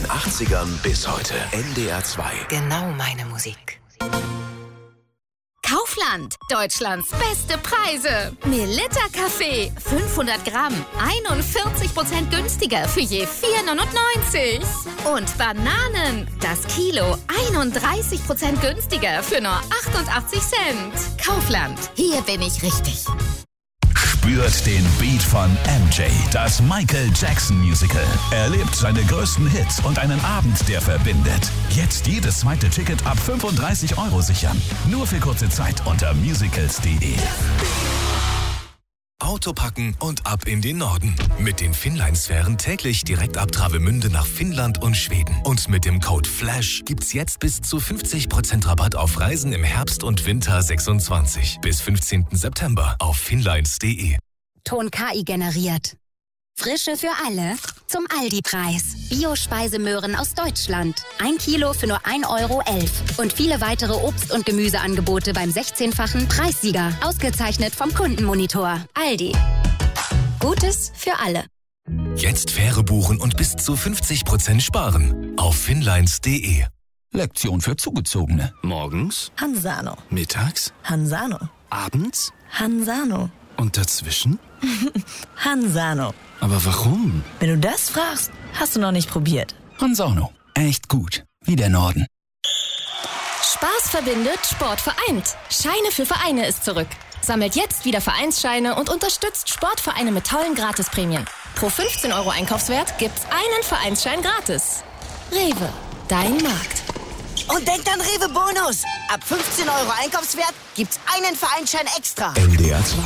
80ern bis heute. NDR 2. Genau meine Musik. Kaufland, Deutschlands beste Preise. Melitta Kaffee, 500 Gramm, 41% günstiger für je 4,99. Und Bananen, das Kilo, 31% günstiger für nur 88 Cent. Kaufland, hier bin ich richtig. Spürt den Beat von MJ, das Michael Jackson Musical. Erlebt seine größten Hits und einen Abend, der verbindet. Jetzt jedes zweite Ticket ab 35 € sichern. Nur für kurze Zeit unter musicals.de. Auto packen und ab in den Norden. Mit den Finnline-Sphären täglich direkt ab Travemünde nach Finnland und Schweden. Und mit dem Code FLASH gibt's jetzt bis zu 50% Rabatt auf Reisen im Herbst und Winter 26. Bis 15. September auf finnlines.de. Ton KI generiert. Frische für alle zum Aldi-Preis. Bio-Speisemöhren aus Deutschland. 1 Kilo für nur 1,11 € Und viele weitere Obst- und Gemüseangebote beim 16-fachen Preissieger. Ausgezeichnet vom Kundenmonitor. Aldi. Gutes für alle. Jetzt Fähre buchen und bis zu 50% sparen. Auf finnlines.de. Lektion für Zugezogene. Morgens Hansano. Mittags Hansano. Abends Hansano. und dazwischen? Hansano. Aber warum? Wenn du das fragst, hast du noch nicht probiert. Hansano. Echt gut. Wie der Norden. Spaß verbindet, Sport vereint. Scheine für Vereine ist zurück. Sammelt jetzt wieder Vereinsscheine und unterstützt Sportvereine mit tollen Gratisprämien. Pro 15 € Einkaufswert gibt's einen Vereinsschein gratis. Rewe, dein Markt. Und denkt an Rewe Bonus. Ab 15 € Einkaufswert gibt's einen Vereinsschein extra. NDR 2.